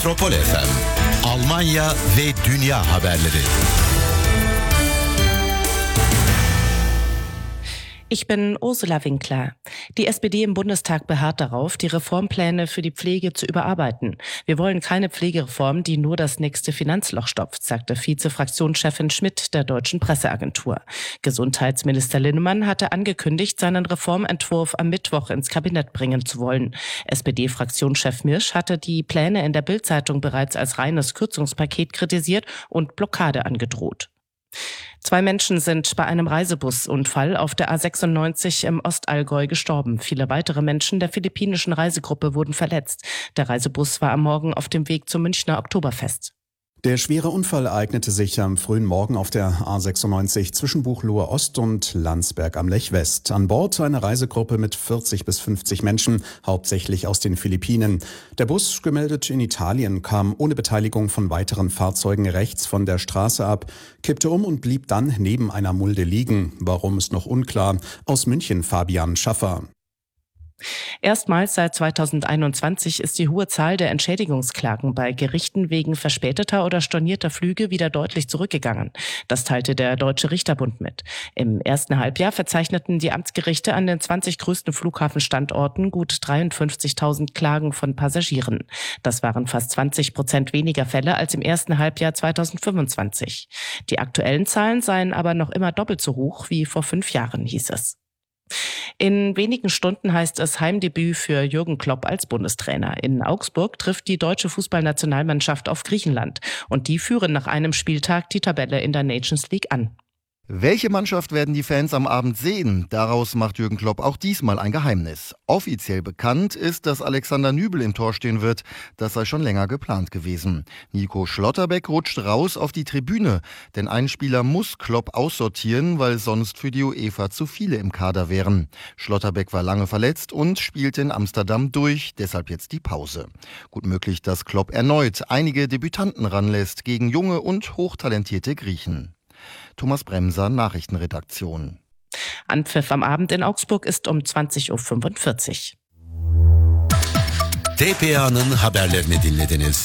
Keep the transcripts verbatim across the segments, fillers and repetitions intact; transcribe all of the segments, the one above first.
Metropol F M, Almanya ve dünya haberleri. Ich bin Ursula Winkler. Die S P D im Bundestag beharrt darauf, die Reformpläne für die Pflege zu überarbeiten. Wir wollen keine Pflegereform, die nur das nächste Finanzloch stopft, sagte Vize-Fraktionschefin Schmidt der Deutschen Presseagentur. Gesundheitsminister Linnemann hatte angekündigt, seinen Reformentwurf am Mittwoch ins Kabinett bringen zu wollen. S P D-Fraktionschef Mirsch hatte die Pläne in der Bild-Zeitung bereits als reines Kürzungspaket kritisiert und Blockade angedroht. Zwei Menschen sind bei einem Reisebusunfall auf der A sechsundneunzig im Ostallgäu gestorben. Viele weitere Menschen der philippinischen Reisegruppe wurden verletzt. Der Reisebus war am Morgen auf dem Weg zum Münchner Oktoberfest. Der schwere Unfall ereignete sich am frühen Morgen auf der A sechsundneunzig zwischen Buchloe Ost und Landsberg am Lech West. An Bord eine Reisegruppe mit vierzig bis fünfzig Menschen, hauptsächlich aus den Philippinen. Der Bus, gemeldet in Italien, kam ohne Beteiligung von weiteren Fahrzeugen rechts von der Straße ab, kippte um und blieb dann neben einer Mulde liegen. Warum ist noch unklar. Aus München Fabian Schaffer. Erstmals seit zweitausendeinundzwanzig ist die hohe Zahl der Entschädigungsklagen bei Gerichten wegen verspäteter oder stornierter Flüge wieder deutlich zurückgegangen. Das teilte der Deutsche Richterbund mit. Im ersten Halbjahr verzeichneten die Amtsgerichte an den zwanzig größten Flughafenstandorten gut dreiundfünfzigtausend Klagen von Passagieren. Das waren fast zwanzig Prozent weniger Fälle als im ersten Halbjahr zweitausendfünfundzwanzig. Die aktuellen Zahlen seien aber noch immer doppelt so hoch wie vor fünf Jahren, hieß es. In wenigen Stunden heißt es Heimdebüt für Jürgen Klopp als Bundestrainer. In Augsburg trifft die deutsche Fußballnationalmannschaft auf Griechenland. Und die führen nach einem Spieltag die Tabelle in der Nations League an. Welche Mannschaft werden die Fans am Abend sehen? Daraus macht Jürgen Klopp auch diesmal ein Geheimnis. Offiziell bekannt ist, dass Alexander Nübel im Tor stehen wird. Das sei schon länger geplant gewesen. Nico Schlotterbeck rutscht raus auf die Tribüne. Denn ein Spieler muss Klopp aussortieren, weil sonst für die UEFA zu viele im Kader wären. Schlotterbeck war lange verletzt und spielte in Amsterdam durch, deshalb jetzt die Pause. Gut möglich, dass Klopp erneut einige Debütanten ranlässt gegen junge und hochtalentierte Griechen. Thomas Bremser, Nachrichtenredaktion. Anpfiff am Abend in Augsburg ist um zwanzig Uhr fünfundvierzig. T P A'nın haberlerini dinlediniz.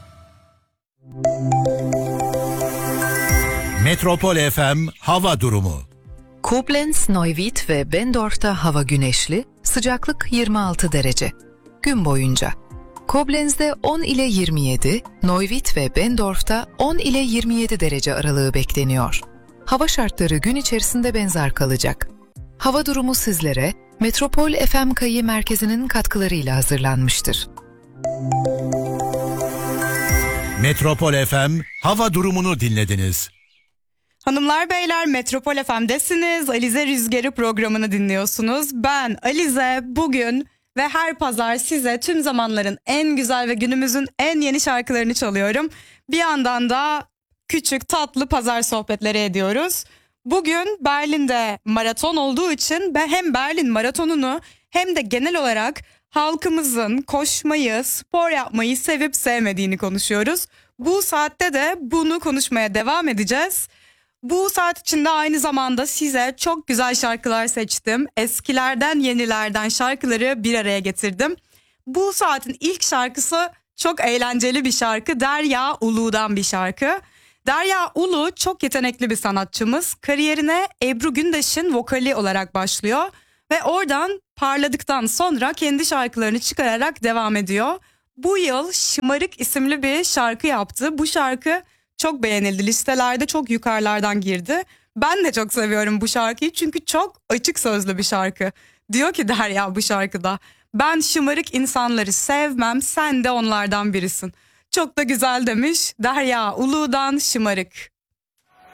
Metropol F M hava durumu. Koblenz, Neuwied ve Bendorf'ta hava güneşli, sıcaklık yirmi altı derece. Gün boyunca. Koblenz'de on ile yirmi yedi, Neuwied ve Bendorf'ta on ile yirmi yedi derece aralığı bekleniyor. Hava şartları gün içerisinde benzer kalacak. Hava durumu sizlere Metropol F M Kayı Merkezi'nin katkılarıyla hazırlanmıştır. Metropol F M hava durumunu dinlediniz. Hanımlar beyler, Metropol F M'desiniz. Alize Rüzgarı programını dinliyorsunuz. Ben Alize, bugün ve her pazar size tüm zamanların en güzel ve günümüzün en yeni şarkılarını çalıyorum. Bir yandan da küçük tatlı pazar sohbetleri ediyoruz. Bugün Berlin'de maraton olduğu için hem Berlin maratonunu hem de genel olarak halkımızın koşmayı, spor yapmayı sevip sevmediğini konuşuyoruz. Bu saatte de bunu konuşmaya devam edeceğiz. Bu saat içinde aynı zamanda size çok güzel şarkılar seçtim. Eskilerden yenilerden şarkıları bir araya getirdim. Bu saatin ilk şarkısı çok eğlenceli bir şarkı. Derya Ulu'dan bir şarkı. Derya Ulu çok yetenekli bir sanatçımız. Kariyerine Ebru Gündeş'in vokali olarak başlıyor. Ve oradan parladıktan sonra kendi şarkılarını çıkararak devam ediyor. Bu yıl Şımarık isimli bir şarkı yaptı. Bu şarkı çok beğenildi. Listelerde çok yukarılardan girdi. Ben de çok seviyorum bu şarkıyı çünkü çok açık sözlü bir şarkı. Diyor ki Derya bu şarkıda, ben şımarık insanları sevmem, sen de onlardan birisin. Çok da güzel demiş. Derya Ulu'dan Şımarık.